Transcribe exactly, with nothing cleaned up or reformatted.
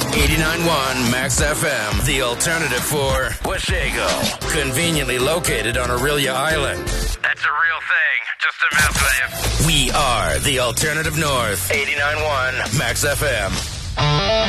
eighty-nine point one Max F M, the alternative for Washago. Conveniently located on Aurelia Island. That's a real thing. Just a mess with you. We are the alternative north. eighty-nine point one Max F M.